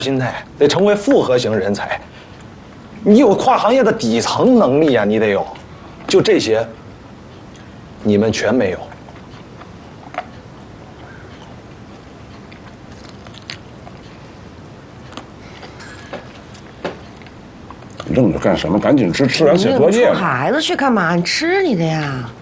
心态，得成为复合型人才。你有跨行业的底层能力啊，你得有。就这些，你们全没有。 愣着干什么？赶紧吃，吃完写作业。 你带孩子去干嘛？你吃你的呀。